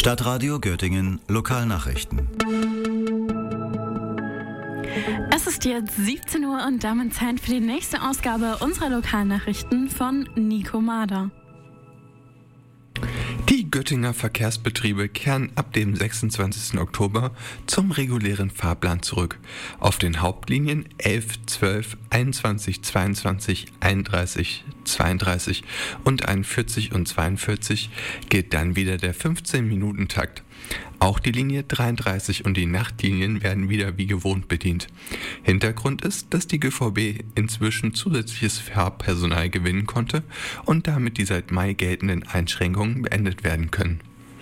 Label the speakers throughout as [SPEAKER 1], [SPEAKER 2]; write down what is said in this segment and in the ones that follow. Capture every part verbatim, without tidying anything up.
[SPEAKER 1] Stadtradio Göttingen Lokalnachrichten.
[SPEAKER 2] Es ist jetzt siebzehn Uhr und damit Zeit für die nächste Ausgabe unserer Lokalnachrichten von Nico Mader.
[SPEAKER 3] Die Göttinger Verkehrsbetriebe kehren ab dem sechsundzwanzigsten Oktober zum regulären Fahrplan zurück. Auf den Hauptlinien elf, zwölf, einundzwanzig, zweiundzwanzig, einunddreißig, zweiunddreißig und einundvierzig und zweiundvierzig gilt dann wieder der fünfzehn-Minuten-Takt. Auch die Linie dreiunddreißig und die Nachtlinien werden wieder wie gewohnt bedient. Hintergrund ist, dass die G V B inzwischen zusätzliches Fahrpersonal gewinnen konnte und damit die seit Mai geltenden Einschränkungen beendet werden können.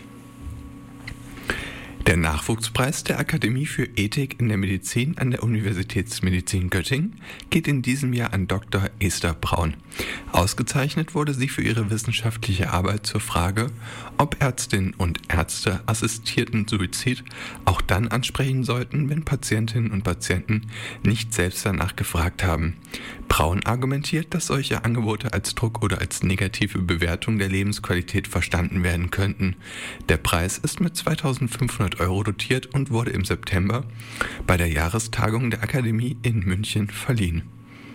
[SPEAKER 3] Der Nachwuchspreis der Akademie für Ethik in der Medizin an der Universitätsmedizin Göttingen geht in diesem Jahr an Doktor Esther Braun. Ausgezeichnet wurde sie für ihre wissenschaftliche Arbeit zur Frage, ob Ärztinnen und Ärzte assistierten Suizid auch dann ansprechen sollten, wenn Patientinnen und Patienten nicht selbst danach gefragt haben. Braun argumentiert, dass solche Angebote als Druck oder als negative Bewertung der Lebensqualität verstanden werden könnten. Der Preis ist mit zweitausendfünfhundert Euro dotiert und wurde im September bei der Jahrestagung der Akademie in München verliehen.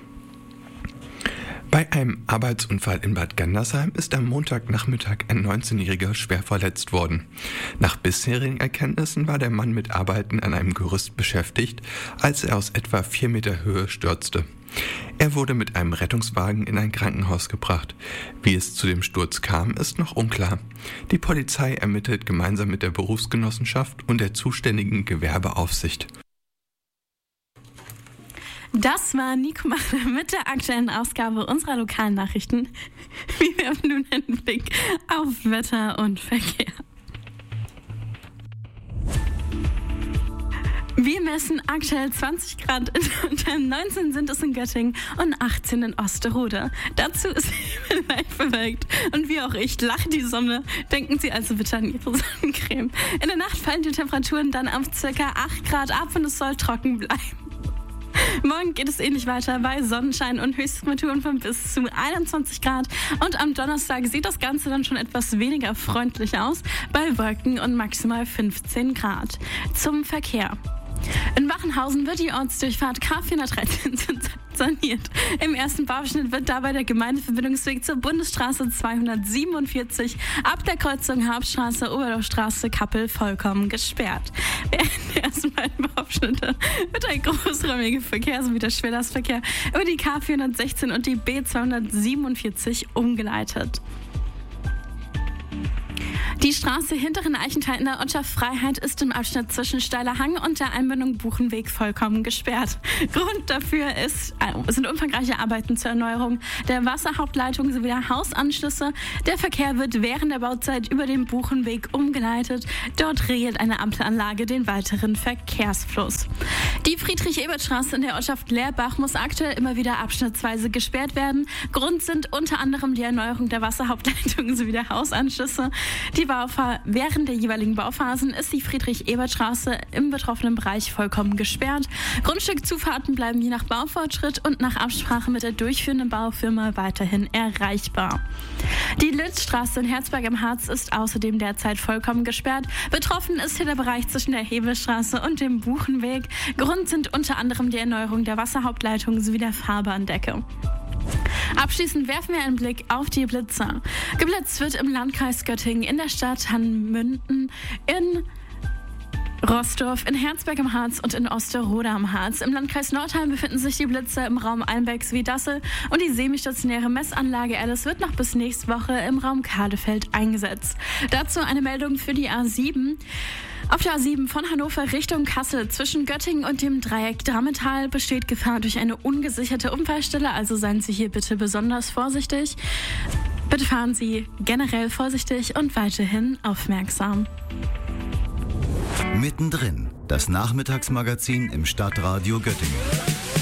[SPEAKER 3] Bei einem Arbeitsunfall in Bad Gandersheim ist am Montagnachmittag ein neunzehnjähriger schwer verletzt worden. Nach bisherigen Erkenntnissen war der Mann mit Arbeiten an einem Gerüst beschäftigt, als er aus etwa vier Meter Höhe stürzte. Er wurde mit einem Rettungswagen in ein Krankenhaus gebracht. Wie es zu dem Sturz kam, ist noch unklar. Die Polizei ermittelt gemeinsam mit der Berufsgenossenschaft und der zuständigen Gewerbeaufsicht.
[SPEAKER 2] Das war Nico Mader mit der aktuellen Ausgabe unserer lokalen Nachrichten. Wir werfen nun einen Blick auf Wetter und Verkehr. Wir messen aktuell zwanzig Grad in neunzehn sind es in Göttingen und achtzehn in Osterode. Dazu ist die Himmel leicht bewölkt und wie auch ich lacht die Sonne. Denken Sie also bitte an Ihre Sonnencreme. In der Nacht fallen die Temperaturen dann auf ca. acht Grad ab und es soll trocken bleiben. Morgen geht es ähnlich weiter bei Sonnenschein und Höchsttemperaturen von bis zu einundzwanzig Grad. Und am Donnerstag sieht das Ganze dann schon etwas weniger freundlich aus, bei Wolken und maximal fünfzehn Grad. Zum Verkehr. In Wachenhausen wird die Ortsdurchfahrt K vierhundertdreizehn saniert. Im ersten Bauabschnitt wird dabei der Gemeindeverbindungsweg zur Bundesstraße zweihundertsiebenundvierzig ab der Kreuzung Hauptstraße, Oberlaufstraße, Kappel vollkommen gesperrt. Während der ersten beiden Bauabschnitte wird der großräumige Verkehr sowie der Schwerlastverkehr über die K vierhundertsechzehn und die B zweihundertsiebenundvierzig umgeleitet. Die Straße Hinteren Eichenthal in der Ortschaft Freiheit ist im Abschnitt zwischen Steiler Hang und der Einmündung Buchenweg vollkommen gesperrt. Grund dafür ist, äh, sind umfangreiche Arbeiten zur Erneuerung der Wasserhauptleitung sowie der Hausanschlüsse. Der Verkehr wird während der Bauzeit über den Buchenweg umgeleitet. Dort regelt eine Ampelanlage den weiteren Verkehrsfluss. Die Friedrich-Ebert-Straße in der Ortschaft Leerbach muss aktuell immer wieder abschnittsweise gesperrt werden. Grund sind unter anderem die Erneuerung der Wasserhauptleitung sowie der Hausanschlüsse. Die Baufahr- Während der jeweiligen Bauphasen ist die Friedrich-Ebert-Straße im betroffenen Bereich vollkommen gesperrt. Grundstückzufahrten bleiben je nach Baufortschritt und nach Absprache mit der durchführenden Baufirma weiterhin erreichbar. Die Litzstraße in Herzberg am Harz ist außerdem derzeit vollkommen gesperrt. Betroffen ist hier der Bereich zwischen der Hebelstraße und dem Buchenweg. Grund sind unter anderem die Erneuerung der Wasserhauptleitung sowie der Fahrbahndecke. Abschließend werfen wir einen Blick auf die Blitzer. Geblitzt wird im Landkreis Göttingen, in der Stadt Hanmünden, in Roßdorf, in Herzberg am Harz und in Osterode am Harz. Im Landkreis Nordheim befinden sich die Blitzer im Raum Einbeck sowie Dassel und die semistationäre Messanlage Alice wird noch bis nächste Woche im Raum Kadefeld eingesetzt. Dazu eine Meldung für die A sieben. Auf der A sieben von Hannover Richtung Kassel zwischen Göttingen und dem Dreieck Drammental besteht Gefahr durch eine ungesicherte Unfallstelle, also seien Sie hier bitte besonders vorsichtig. Bitte fahren Sie generell vorsichtig und weiterhin aufmerksam.
[SPEAKER 1] Mittendrin, das Nachmittagsmagazin im Stadtradio Göttingen.